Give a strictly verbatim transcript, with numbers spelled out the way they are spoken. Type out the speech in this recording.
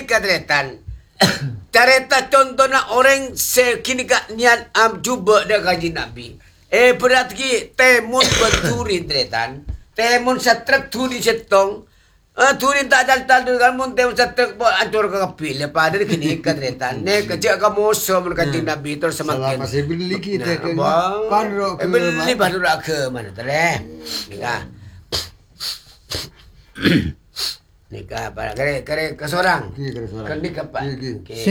kini kadretan. Tareta contohnya orang sekini kak niat am cuba dah kaji Nabi. Eh berarti temun benturi dretan. Temun setrek turi setong. Ah turi tak dal-dal kan mun temun setrek buat ancur ke kapil. Lepas ada kini kadretan. Ne kerja kamu so mun kaji Nabi terus semakin. Selama saya beli kita kan. Bang. Panro ke. Beli baru ke mana tereh. Nikah. Nikah pada kare kare ke seorang. Ki kare seorang. Kan nikah pak. Ki, ki. Okey.